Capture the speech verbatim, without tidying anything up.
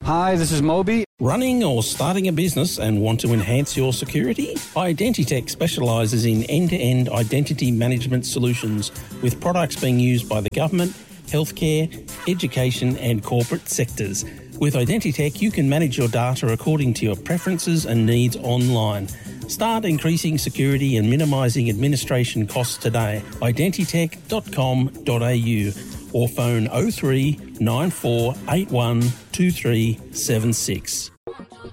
Hi, this is Moby. Running or starting a business and want to enhance your security? Identitech specialises in end-to-end identity management solutions with products being used by the government, healthcare, education and corporate sectors. With Identitech, you can manage your data according to your preferences and needs online. Start increasing security and minimising administration costs today. identitech dot com dot a u or phone oh three nine four eight one two three seven six.